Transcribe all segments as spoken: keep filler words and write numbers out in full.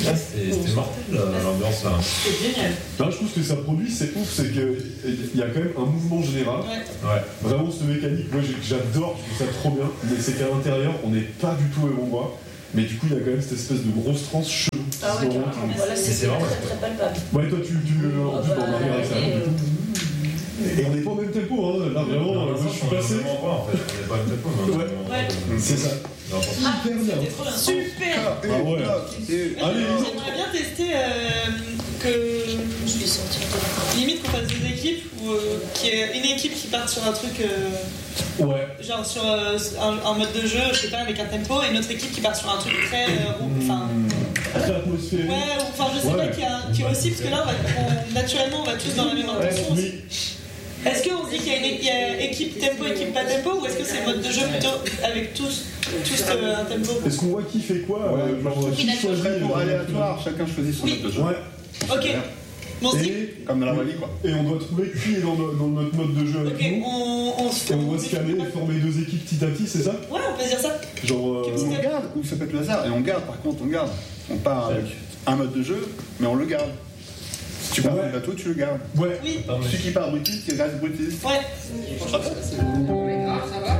Ah, c'était mortel l'ambiance là. C'est génial. Non, je trouve que ça produit, c'est ouf, c'est qu'il y a quand même un mouvement général. Ouais. Ouais. Vraiment, cette mécanique, moi j'adore, je trouve ça trop bien, mais c'est qu'à l'intérieur, on n'est pas du tout au même endroit. Mais du coup, il y a quand même cette espèce de grosse transe chelou. Ah ouais, carrément. Voilà, c'est c'est très, vraiment très palpable. Ouais, toi, tu. tu en plus, on arrive avec ça. Et on n'est pas au même tempo, hein. Là, vraiment, non, moi, je suis passé. On voit en fait, on n'est pas le tempo. Ouais, ouais. C'est ça. Ah, Hyper bien. c'était trop bien. Super. Ah ouais. Allez, j'aimerais bien tester euh, que. Je vais sortir. Limite qu'on fasse des équipes ou euh, qu'il y ait une équipe qui parte sur un truc. Euh, ouais. Genre sur euh, un, un mode de jeu, je sais pas, avec un tempo, et une autre équipe qui part sur un truc très. Euh, enfin. Très atmosphérique. Ouais, enfin, je sais ouais. pas qu'il y a, qu'il y a aussi, parce que là, on va, on, naturellement, on va tous dans la même intention. Oui. Est-ce qu'on se dit qu'il y a, une, il y a équipe tempo, équipe pas tempo, ou est-ce que c'est mode de jeu plutôt avec tous, tous euh, un tempo? Est-ce qu'on voit qui fait quoi? Ouais, euh, genre, oui, qui choisit pour euh, aléatoire, chacun choisit son oui. mode de jeu. Ouais. Ok. Bon, si. Et, comme dans la vraie vie, quoi. Et on doit trouver qui est dans, no, dans notre mode de jeu avec Ok, nous. on, on se Et on doit se calmer et former deux équipes petit à petit, c'est ça? Ouais, on peut dire ça. Genre. Euh... On garde, ou ça peut être le hasard, et on garde, par contre, on garde. On part avec un mode de jeu, mais on le garde. Si tu pars ouais. du bateau, tu le gardes. Ouais. Oui. Celui qui part brutiste, il reste brutiste. Ouais. Ça va.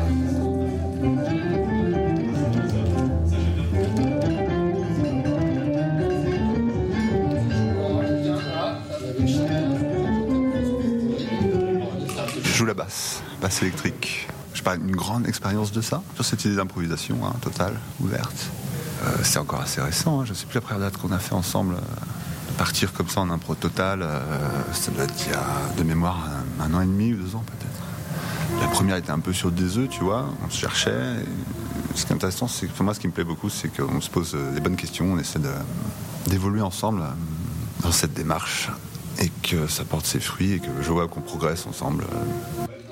Je joue la basse, basse électrique. J'ai pas une grande expérience de ça, sur cette idée d'improvisation hein, totale, ouverte. Euh, c'est encore assez récent, hein. Je ne sais plus la première date qu'on a fait ensemble. Euh, de partir comme ça en impro total, euh, ça doit être il y a de mémoire un, un an et demi ou deux ans peut-être. La première était un peu sur des œufs, tu vois, on se cherchait. Et ce qui est intéressant, c'est que pour moi, ce qui me plaît beaucoup, c'est qu'on se pose des bonnes questions, on essaie de, d'évoluer ensemble dans cette démarche et que ça porte ses fruits et que je vois qu'on progresse ensemble.